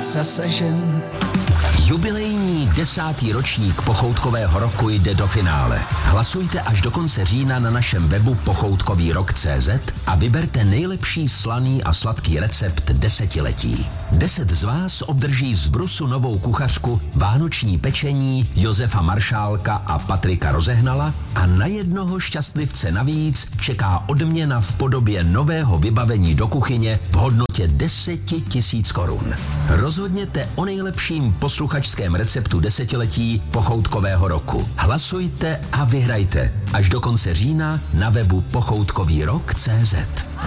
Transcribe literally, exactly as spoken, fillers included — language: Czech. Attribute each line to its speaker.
Speaker 1: zasažen.
Speaker 2: Jubilejní desátý ročník Pochoutkového roku jde do finále. Hlasujte až do konce října na našem webu pochoutkový rok tečka cé zet a vyberte nejlepší slaný a sladký recept desetiletí. Deset z vás obdrží z Brusu novou kuchařku, vánoční pečení Josefa Maršálka a Patrika Rozehnala a na jednoho šťastlivce navíc čeká odměna v podobě nového vybavení do kuchyně v hodnotě deset tisíc korun. Rozhodněte o nejlepším posluchačském receptu desetiletí Pochoutkového roku. Hlasujte a vyhrajte až do konce října na webu pochoutkový rok tečka cé zet.